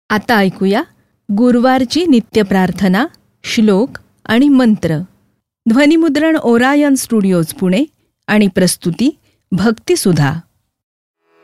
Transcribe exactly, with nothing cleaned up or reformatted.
आता ऐकूया गुरुवारची नित्यप्रार्थना, श्लोक आणि मंत्र. ध्वनिमुद्रण ओरायन स्टुडिओज पुणे आणि प्रस्तुती भक्तिसुधा.